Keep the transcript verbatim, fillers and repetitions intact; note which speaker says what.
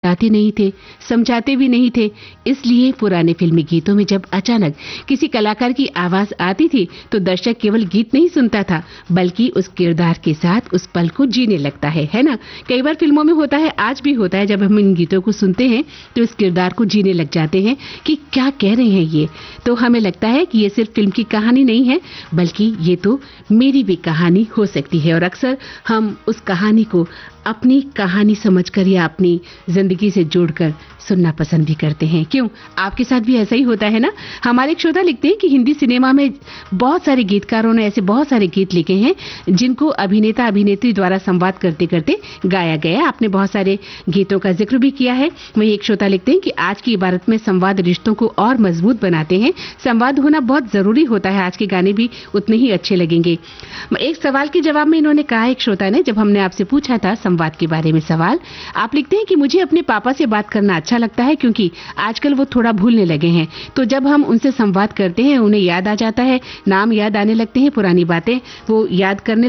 Speaker 1: बताते नहीं थे, समझाते भी नहीं थे। इसलिए पुराने फिल्मी गीतों में जब अचानक किसी कलाकार की आवाज आती थी तो दर्शक केवल गीत नहीं सुनता था बल्कि उस किरदार के साथ उस पल को जीने लगता है, है ना? कई बार फिल्मों में होता है, आज भी होता है, जब हम इन गीतों को सुनते हैं तो इस किरदार को जीने लग जाते हैं कि क्या कह रहे हैं ये। तो हमें लगता है कि ये सिर्फ फिल्म की कहानी नहीं है बल्कि ये तो मेरी भी कहानी हो सकती है। और अक्सर हम उस कहानी को अपनी कहानी समझकर या अपनी जिंदगी से जोड़कर सुनना पसंद भी करते हैं। क्यों, आपके साथ भी ऐसा ही होता है ना? हमारे एक श्रोता लिखते हैं कि हिंदी सिनेमा में बहुत सारे गीतकारों ने ऐसे बहुत सारे गीत लिखे हैं जिनको अभिनेता अभिनेत्री द्वारा संवाद करते करते गाया गया। आपने बहुत सारे गीतों का जिक्र भी किया है। वहीं एक श्रोता लिखते हैं कि आज की इबारत में संवाद रिश्तों को और मजबूत बनाते हैं। संवाद होना बहुत जरूरी होता है, आज के गाने भी उतने ही अच्छे लगेंगे। एक सवाल के जवाब में इन्होंने कहा, एक श्रोता ने, जब हमने आपसे पूछा था संवाद के बारे में सवाल, आप लिखते हैं कि मुझे अपने पापा से बात करना अच्छा लगता है क्योंकि आजकल वो थोड़ा भूलने लगे हैं। तो जब हम उनसे संवाद करते हैं उन्हें याद आ जाता है, नाम याद आने लगते हैं, पुरानी बातें वो याद करने